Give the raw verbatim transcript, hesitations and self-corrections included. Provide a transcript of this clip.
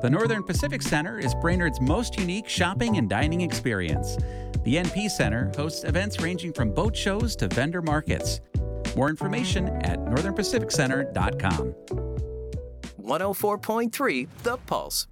The Northern Pacific Center is Brainerd's most unique shopping and dining experience. The N P Center hosts events ranging from boat shows to vendor markets. More information at northern pacific center dot com. one oh four point three The Pulse.